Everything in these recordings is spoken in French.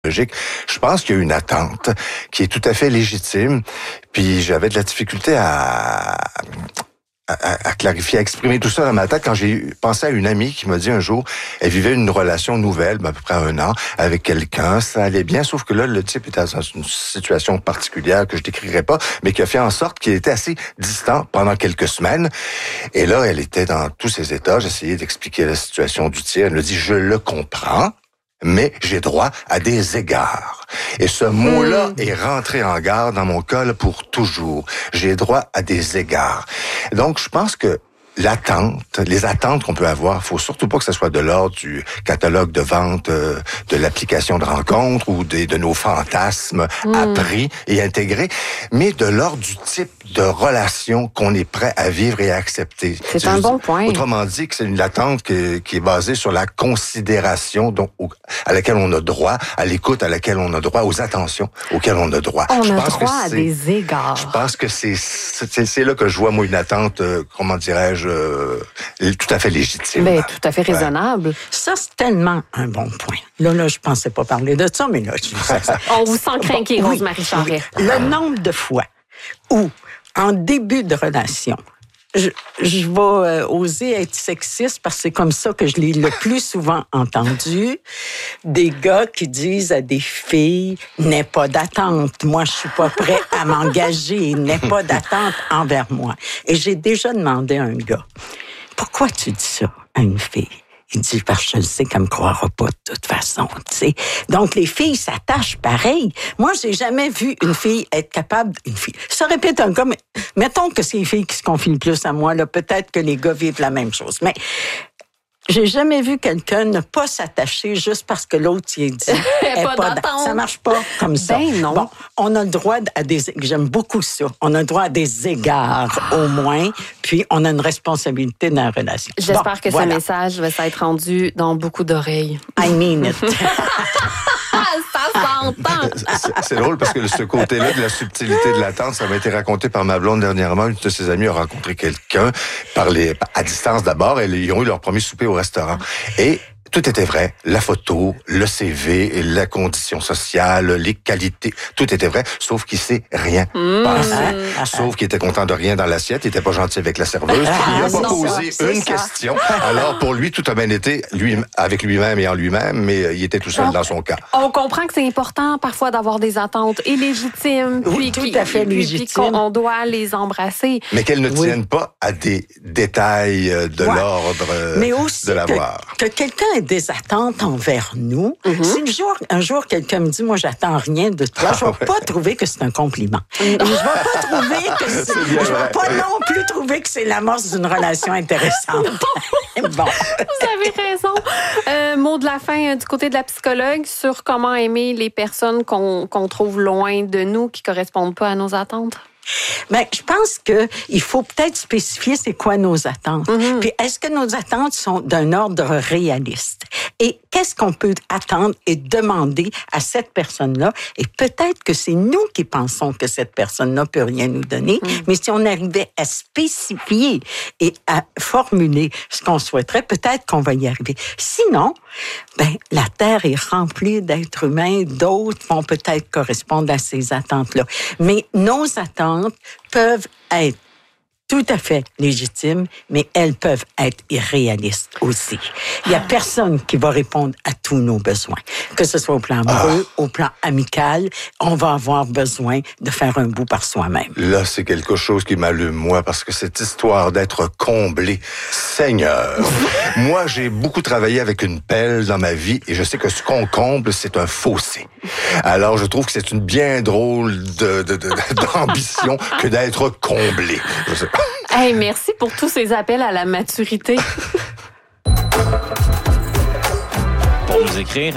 logique. Je pense qu'il y a une attente qui est tout à fait légitime. Puis j'avais de la difficulté à clarifier, à exprimer tout ça dans ma tête quand j'ai pensé à une amie qui m'a dit un jour, elle vivait une relation nouvelle, à peu près 1 an, avec quelqu'un, ça allait bien, sauf que là, le type était dans une situation particulière que je décrirai pas, mais qui a fait en sorte qu'il était assez distant pendant quelques semaines. Et là, elle était dans tous ses états, j'essayais d'expliquer la situation du tir, elle me dit, je le comprends, mais j'ai droit à des égards. Et ce mot-là est rentré en gare dans mon cas là, pour toujours. J'ai droit à des égards. Donc, je pense que les attentes qu'on peut avoir, faut surtout pas que ce soit de l'ordre du catalogue de vente de l'application de rencontre ou de nos fantasmes appris et intégrés, mais de l'ordre du type de relation qu'on est prêt à vivre et à accepter. C'est un bon point. Autrement dit, que c'est une attente qui est basée sur la considération à laquelle on a droit, à l'écoute à laquelle on a droit, aux attentions auxquelles on a droit. On a droit à des égards. Je pense que c'est là que je vois, moi, une attente, comment dirais-je, tout à fait légitime. Mais tout à fait raisonnable. Ouais. Ça, c'est tellement un bon point. Là, je pensais pas parler de ça, mais là, on vous sent craquer, Rosemary Charret. Le nombre de fois où, en début de relation, je vais oser être sexiste parce que c'est comme ça que je l'ai le plus souvent entendu. Des gars qui disent à des filles, n'aie pas d'attente. Moi, je suis pas prêt à m'engager. N'aie pas d'attente envers moi. Et j'ai déjà demandé à un gars, pourquoi tu dis ça à une fille? Il dit, parce que je le sais qu'elle me croira pas de toute façon, tu sais. Donc, les filles s'attachent pareil. Moi, j'ai jamais vu une fille être capable, ça répète un gars, mais mettons que c'est les filles qui se confient le plus à moi, là, peut-être que les gars vivent la même chose. Mais, j'ai jamais vu quelqu'un ne pas s'attacher juste parce que l'autre y est dit. Ça marche pas comme ça. Ben non. Bon, on a le droit à j'aime beaucoup ça. On a le droit à des égards, au moins. Puis, on a une responsabilité dans la relation. J'espère que ce message va s'être rendu dans beaucoup d'oreilles. I mean it. Ça s'entend. C'est drôle parce que ce côté-là de la subtilité de l'attente, ça m'a été raconté par ma blonde dernièrement. Une de ses amies a rencontré quelqu'un à distance d'abord. Ils ont eu leur premier souper au restaurant. Et tout était vrai. La photo, le CV, la condition sociale, les qualités, tout était vrai, sauf qu'il sait rien passé. Sauf qu'il était content de rien dans l'assiette, il était pas gentil avec la serveuse, il n'a pas posé une question. Alors, pour lui, tout a bien été avec lui-même et en lui-même, mais il était tout seul dans son cas. On comprend que c'est important parfois d'avoir des attentes légitimes, oui, tout à fait légitimes. Puis qu'on doit les embrasser. Mais qu'elles ne tiennent pas à des détails de l'ordre de l'avoir. Que quelqu'un ait des attentes envers nous. Si un jour quelqu'un me dit, moi, j'attends rien de toi, je vais pas trouver que c'est un compliment. Et je vais pas trouver que je vais pas non plus trouver que c'est l'amorce d'une relation intéressante. Bon. Vous avez raison. Mot de la fin du côté de la psychologue sur comment aimer les personnes qu'on trouve loin de nous, qui correspondent pas à nos attentes. Mais je pense que il faut peut-être spécifier c'est quoi nos attentes. Puis est-ce que nos attentes sont d'un ordre réaliste? Et qu'est-ce qu'on peut attendre et demander à cette personne-là? Et peut-être que c'est nous qui pensons que cette personne-là peut rien nous donner, mais si on arrivait à spécifier et à formuler ce qu'on souhaiterait, peut-être qu'on va y arriver. Sinon, la Terre est remplie d'êtres humains, d'autres vont peut-être correspondre à ces attentes-là. Mais nos attentes peuvent être tout à fait légitimes, mais elles peuvent être irréalistes aussi. Il n'y a personne qui va répondre à tous nos besoins. Que ce soit au plan amoureux, au plan amical, on va avoir besoin de faire un bout par soi-même. Là, c'est quelque chose qui m'allume, moi, parce que cette histoire d'être comblé, Seigneur, moi, j'ai beaucoup travaillé avec une pelle dans ma vie et je sais que ce qu'on comble, c'est un fossé. Alors, je trouve que c'est une bien drôle d'ambition que d'être comblé. Je sais pas. Hey, merci pour tous ces appels à la maturité. Pour nous écrire,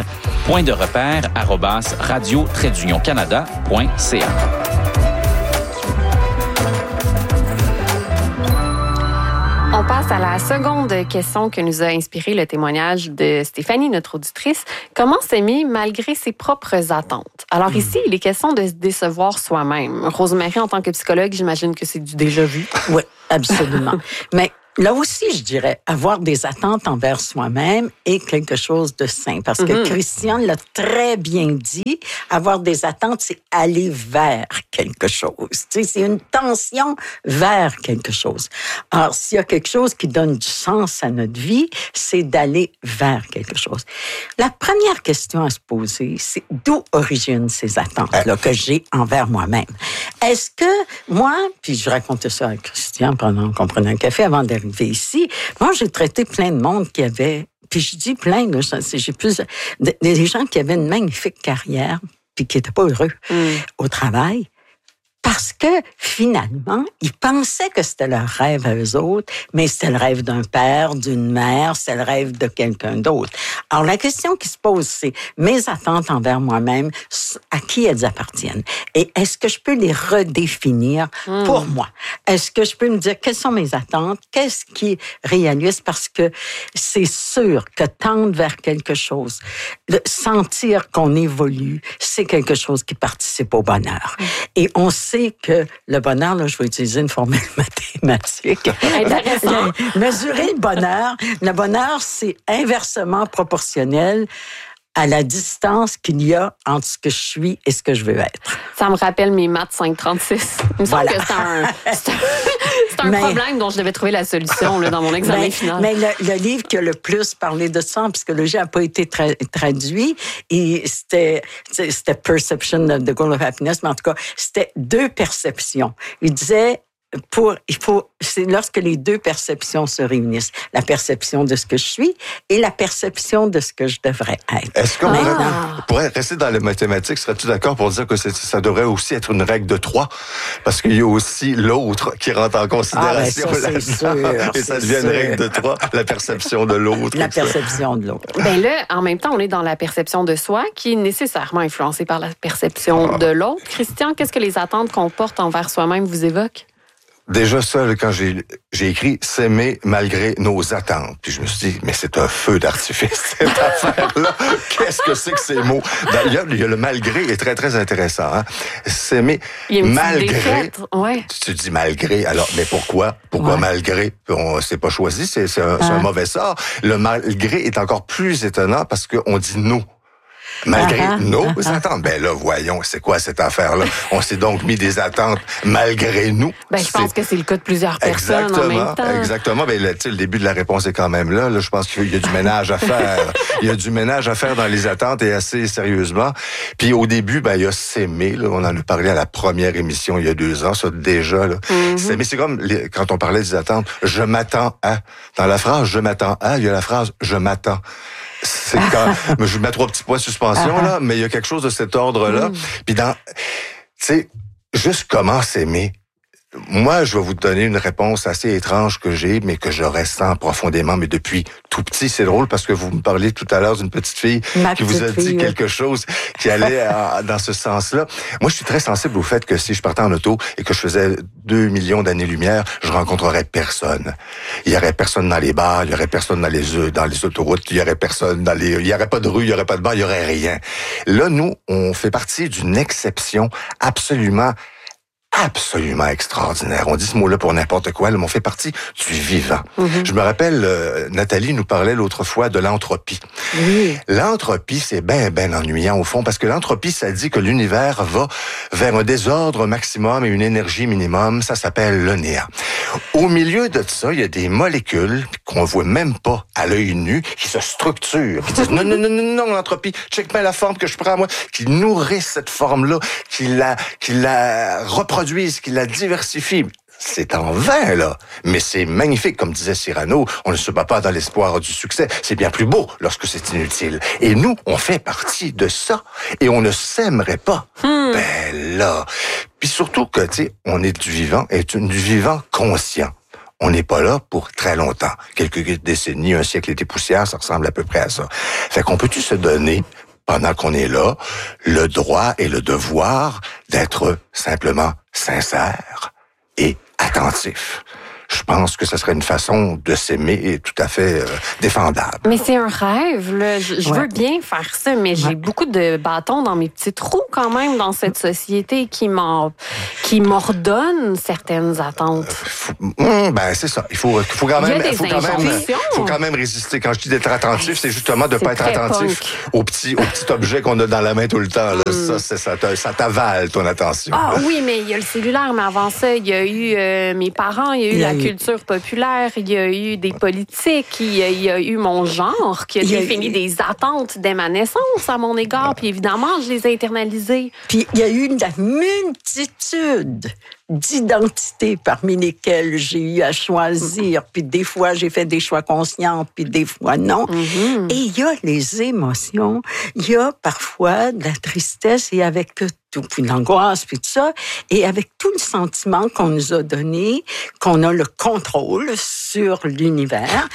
point-de-repère@radio-canada.ca. On passe à la seconde question que nous a inspiré le témoignage de Stéphanie, notre auditrice. Comment s'aimer malgré ses propres attentes? Alors ici, il est question de se décevoir soi-même. Rosemary, en tant que psychologue, j'imagine que c'est du déjà vu. Oui, absolument. Mais là aussi, je dirais, avoir des attentes envers soi-même est quelque chose de sain. Parce que Christian l'a très bien dit, avoir des attentes, c'est aller vers quelque chose. Tu sais, c'est une tension vers quelque chose. Alors, s'il y a quelque chose qui donne du sens à notre vie, c'est d'aller vers quelque chose. La première question à se poser, c'est d'où originent ces attentes-là que j'ai envers moi-même. Est-ce que moi, puis je racontais ça à Christian pendant qu'on prenait un café avant d'arriver ici, moi, j'ai traité plein de monde qui avait, puis je dis plein, là, j'ai plus des gens qui avaient une magnifique carrière puis qui n'étaient pas heureux au travail. Parce que, finalement, ils pensaient que c'était leur rêve à eux autres, mais c'était le rêve d'un père, d'une mère, c'est le rêve de quelqu'un d'autre. Alors, la question qui se pose, c'est mes attentes envers moi-même, à qui elles appartiennent? Et est-ce que je peux les redéfinir pour moi? Est-ce que je peux me dire quelles sont mes attentes? Qu'est-ce qui est réaliste? Parce que c'est sûr que tendre vers quelque chose, sentir qu'on évolue, c'est quelque chose qui participe au bonheur. Et on sait que le bonheur, là, je vais utiliser une formule mathématique. Intéressant. Mesurer le bonheur, c'est inversement proportionnel à la distance qu'il y a entre ce que je suis et ce que je veux être. Ça me rappelle mes maths 536. Il me semble que c'est un problème dont je devais trouver la solution là, dans mon examen final. Mais le livre qui a le plus parlé de ça, en psychologie, n'a pas été traduit, et c'était Perception of the Goal of Happiness, mais en tout cas, c'était 2 perceptions. Il disait, c'est lorsque les 2 perceptions se réunissent, la perception de ce que je suis et la perception de ce que je devrais être. Est-ce qu'on pourrait rester dans les mathématiques, serais-tu d'accord pour dire que ça devrait aussi être une règle de 3? Parce qu'il y a aussi l'autre qui rentre en considération et ça devient une règle de 3, la perception de l'autre. La perception de l'autre. Ben là, en même temps, on est dans la perception de soi qui est nécessairement influencée par la perception de l'autre. Christian, qu'est-ce que les attentes qu'on porte envers soi-même vous évoquent? Déjà ça, quand j'ai écrit « S'aimer malgré nos attentes », puis je me suis dit, mais c'est un feu d'artifice, cette affaire-là. Qu'est-ce que c'est que ces mots? Il y a le « malgré » est très, très intéressant. Hein? S'aimer malgré... Ouais. Tu dis « malgré », alors, mais pourquoi? Pourquoi malgré? C'est pas choisi, c'est un mauvais sort. Le « malgré » est encore plus étonnant parce qu'on dit « nous ». Malgré nos attentes. Ben là, voyons, c'est quoi cette affaire-là? On s'est donc mis des attentes malgré nous. Ben, je pense que c'est le cas de plusieurs personnes en même temps. Exactement. Ben, le début de la réponse est quand même là. Je pense qu'il y a du ménage à faire. Il y a du ménage à faire dans les attentes et assez sérieusement. Puis au début, ben, il y a s'aimer. On en a parlé à la première émission il y a 2 ans, ça déjà. Là. S'aimer, c'est comme quand on parlait des attentes. Je m'attends à. Dans la phrase je m'attends à, il y a la phrase je m'attends. C'est quand je mets 3 petits points de suspension là, mais il y a quelque chose de cet ordre-là. Puis tu sais, juste comment s'aimer. Moi, je vais vous donner une réponse assez étrange que j'ai, mais que je ressens profondément, mais depuis tout petit. C'est drôle parce que vous me parliez tout à l'heure d'une petite fille qui vous a dit quelque chose qui allait dans ce sens-là. Moi, je suis très sensible au fait que si je partais en auto et que je faisais 2 millions d'années-lumière, je rencontrerais personne. Il y aurait personne dans les bars, il y aurait personne dans les autoroutes, il y aurait personne il y aurait pas de rue, il y aurait pas de bar, il y aurait rien. Là, nous, on fait partie d'une exception absolument extraordinaire. On dit ce mot-là pour n'importe quoi, mais on fait partie du vivant. Je me rappelle, Nathalie nous parlait l'autre fois de l'entropie. Oui. L'entropie, c'est ben ennuyant au fond, parce que l'entropie, ça dit que l'univers va vers un désordre maximum et une énergie minimum. Ça s'appelle le néant. Au milieu de ça, il y a des molécules qu'on voit même pas à l'œil nu, qui se structurent, qui disent non, l'entropie, check bien la forme que je prends moi, qui nourrissent cette forme-là, qui la reproduisent, qui la diversifient. C'est en vain, là. Mais c'est magnifique, comme disait Cyrano. On ne se bat pas dans l'espoir du succès. C'est bien plus beau lorsque c'est inutile. Et nous, on fait partie de ça. Et on ne s'aimerait pas. Ben là. Puis surtout que, tu sais, on est du vivant et du vivant conscient. On n'est pas là pour très longtemps. Quelques décennies, un siècle et des poussières, ça ressemble à peu près à ça. Fait qu'on peut-tu se donner, pendant qu'on est là, le droit et le devoir d'être simplement sincère et attentif. je pense que ce serait une façon de s'aimer tout à fait défendable. Mais c'est un rêve, là. Je veux bien faire ça, mais j'ai beaucoup de bâtons dans mes petits trous quand même dans cette société qui m'ordonne certaines attentes. Ben c'est ça. Il faut quand même, faut quand même résister. Quand je dis d'être attentif, c'est justement de ne pas être attentif au petit objet qu'on a dans la main tout le temps. Là. Ça t'avale ton attention. Ah oui, mais il y a le cellulaire, mais avant ça, il y a eu mes parents, il y a eu la culture populaire, il y a eu des politiques, il y a eu mon genre qui a défini des attentes dès ma naissance à mon égard, puis évidemment, je les ai internalisées. Puis il y a eu la multitude d'identités parmi lesquelles j'ai eu à choisir, puis des fois j'ai fait des choix conscients, puis des fois non. Mm-hmm. Et il y a les émotions, il y a parfois de la tristesse et avec tout, puis l'angoisse, puis tout ça, et avec tout le sentiment qu'on nous a donné, qu'on a le contrôle sur l'univers,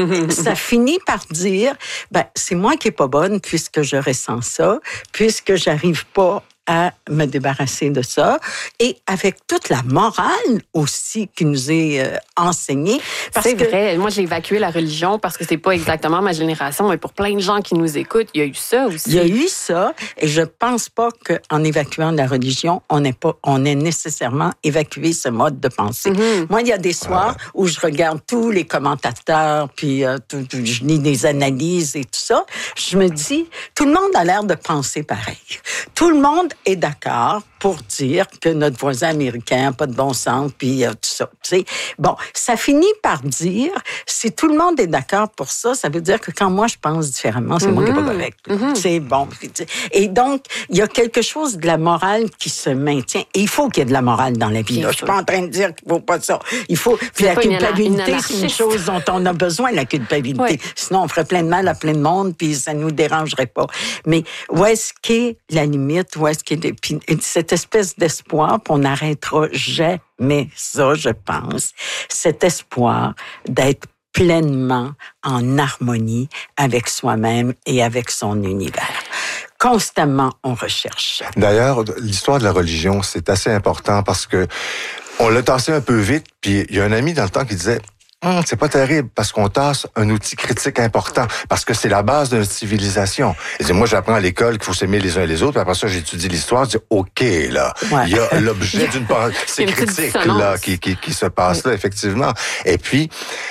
ça finit par dire, c'est moi qui est pas bonne puisque je ressens ça, puisque j'arrive pas à me débarrasser de ça, et avec toute la morale aussi qui nous est enseignée. C'est vrai. Moi, j'ai évacué la religion parce que c'est pas exactement ma génération, mais pour plein de gens qui nous écoutent, il y a eu ça aussi. Il y a eu ça, et je pense pas qu'en évacuant la religion, on ait nécessairement évacué ce mode de pensée. Mm-hmm. Moi, il y a des soirs où je regarde tous les commentateurs, puis je lis des analyses et tout ça, je me dis, tout le monde a l'air de penser pareil. Tout le monde est d'accord pour dire que notre voisin américain n'a pas de bon sens, puis tout ça. Tu sais. Bon, ça finit par dire, si tout le monde est d'accord pour ça, ça veut dire que quand moi je pense différemment, c'est moi qui n'ai pas correct. C'est bon. Et donc, il y a quelque chose de la morale qui se maintient. Et il faut qu'il y ait de la morale dans la vie. Je suis pas en train de dire qu'il faut pas ça. Il faut. Puis la culpabilité, c'est une chose dont on a besoin, la culpabilité. Oui. Sinon, on ferait plein de mal à plein de monde, puis ça nous dérangerait pas. Mais où est-ce qu'est la limite? Où est-ce qu'est cette espèce d'espoir, puis on n'arrêtera jamais ça, je pense, cet espoir d'être pleinement en harmonie avec soi-même et avec son univers. Constamment, on recherche. D'ailleurs, l'histoire de la religion, c'est assez important parce que on l'a tassé un peu vite, puis il y a un ami dans le temps qui disait c'est pas terrible parce qu'on tasse un outil critique important parce que c'est la base de notre civilisation. Et dit, moi, j'apprends à l'école qu'il faut s'aimer les uns les autres. Puis après ça, j'étudie l'histoire. Je dis, OK, là, il y a l'objet d'une c'est critique là qui se passe là, effectivement. Et puis,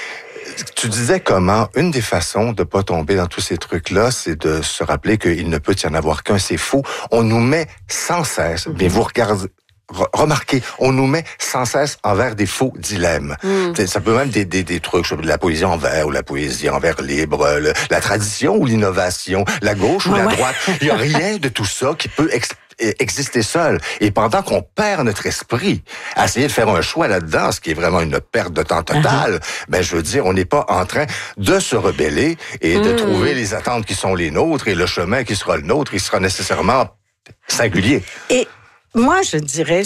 tu disais comment une des façons de pas tomber dans tous ces trucs-là, c'est de se rappeler qu'il ne peut y en avoir qu'un. C'est fou. On nous met sans cesse, mais vous regardez. Remarquez, on nous met sans cesse envers des faux dilemmes. Ça peut même des trucs, de la poésie en vers ou la poésie en vers libre, la tradition ou l'innovation, la gauche ou la droite. Il n'y a rien de tout ça qui peut exister seul. Et pendant qu'on perd notre esprit à essayer de faire un choix là-dedans, ce qui est vraiment une perte de temps totale, je veux dire, on n'est pas en train de se rebeller et de trouver les attentes qui sont les nôtres et le chemin qui sera le nôtre, il sera nécessairement singulier. Et moi, je dirais,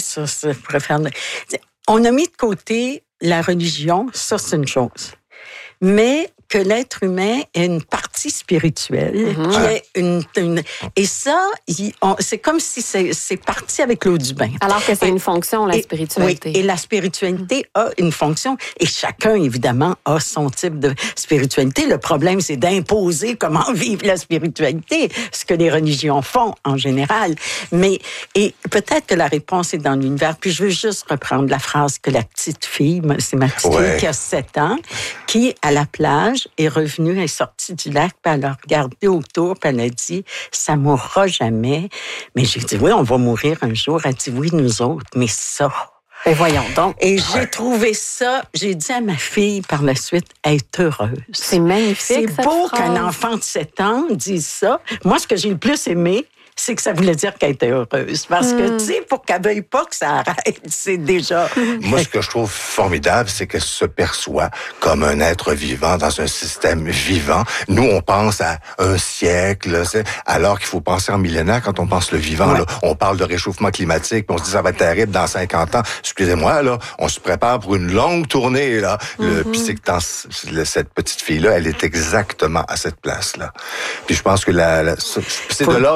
on a mis de côté la religion, ça c'est une chose. Mais que l'être humain ait une partie spirituelle, qui est et ça, c'est comme si c'est parti avec l'eau du bain. Alors que c'est une fonction, la spiritualité. Oui, et la spiritualité a une fonction, et chacun, évidemment, a son type de spiritualité. Le problème, c'est d'imposer comment vivre la spiritualité, ce que les religions font en général. Et peut-être que la réponse est dans l'univers. Puis je veux juste reprendre la phrase que la petite fille, c'est ma petite fille qui a 7 ans, qui, à la plage, est revenue, est sortie du lac, puis elle a regardé autour, puis elle a dit « ça mourra jamais ». Mais j'ai dit « oui, on va mourir un jour ». Elle a dit « oui, nous autres, mais ça ». Et voyons donc. Et j'ai trouvé ça, j'ai dit à ma fille par la suite, être heureuse. C'est magnifique, c'est beau qu'un enfant de 7 ans dise ça. Moi, ce que j'ai le plus aimé, c'est que ça voulait dire qu'elle était heureuse. Parce que, tu sais, pour qu'elle veuille pas que ça arrête, c'est déjà... Moi, ce que je trouve formidable, c'est qu'elle se perçoit comme un être vivant dans un système vivant. Nous, on pense à un siècle, alors qu'il faut penser en millénaire quand on pense le vivant. Là. On parle de réchauffement climatique, puis on se dit ça va être terrible dans 50 ans. Excusez-moi, là, on se prépare pour une longue tournée, là. Puis c'est que cette petite fille-là, elle est exactement à cette place-là. Puis je pense que c'est de l'ordre pour moi de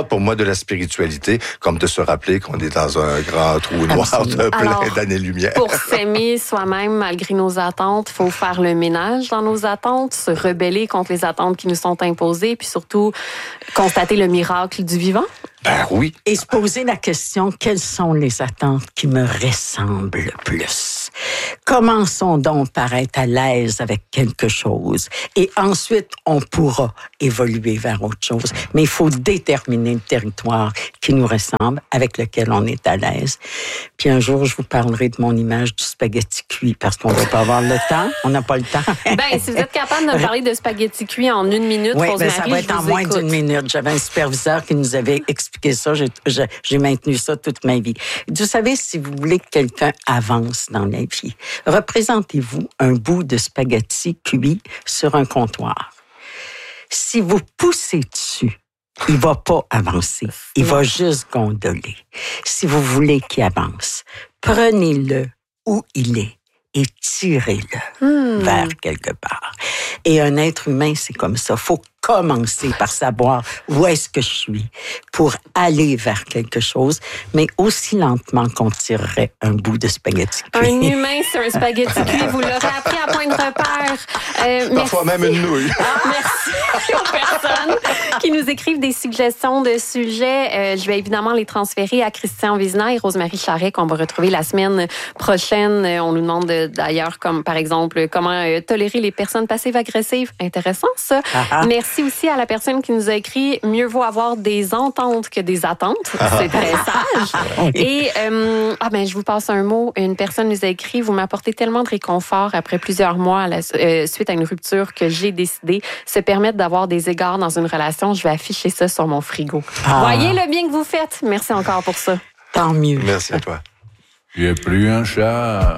la spiritualité, comme de se rappeler qu'on est dans un grand trou noir de plein d'années-lumière. Pour s'aimer soi-même malgré nos attentes, il faut faire le ménage dans nos attentes, se rebeller contre les attentes qui nous sont imposées, puis surtout constater le miracle du vivant. Ben oui. Et se poser la question, quelles sont les attentes qui me ressemblent le plus? Commençons donc par être à l'aise avec quelque chose. Et ensuite, on pourra évoluer vers autre chose. Mais il faut déterminer le territoire qui nous ressemble, avec lequel on est à l'aise. Puis un jour, je vous parlerai de mon image du spaghetti cuit, parce qu'on ne va pas avoir le temps. On n'a pas le temps. Ben, si vous êtes capable de me parler de spaghetti cuit en 1 minute, oui, Rosemary, ça va être en moins d'1 minute. J'avais un superviseur qui nous avait expliqué ça. J'ai maintenu ça toute ma vie. Vous savez, si vous voulez que quelqu'un avance dans la vie, représentez-vous un bout de spaghetti cuit sur un comptoir. Si vous poussez dessus, il va pas avancer. Il va juste gondoler. Si vous voulez qu'il avance, prenez-le où il est et tirez-le vers quelque part. Et un être humain, c'est comme ça. Faut commencer par savoir où est-ce que je suis pour aller vers quelque chose, mais aussi lentement qu'on tirerait un bout de spaghetti cuit. Un humain, c'est un spaghetti cuit. Vous l'aurez appris à point de repère. Parfois même une nouille. Merci aux personnes qui nous écrivent des suggestions de sujets. Je vais évidemment les transférer à Christian Vézina et Rosemary Charret, qu'on va retrouver la semaine prochaine. On nous demande d'ailleurs, comme par exemple, comment tolérer les personnes passives-agressives. Intéressant, ça. Merci aussi à la personne qui nous a écrit « Mieux vaut avoir des ententes que des attentes ». C'est très sage. Et je vous passe un mot. Une personne nous a écrit « Vous m'apportez tellement de réconfort après plusieurs mois suite à une rupture que j'ai décidé se permettre d'avoir des égards dans une relation. Je vais afficher ça sur mon frigo. » Voyez le bien que vous faites. Merci encore pour ça. Tant mieux. Merci à toi. J'ai plus un chat.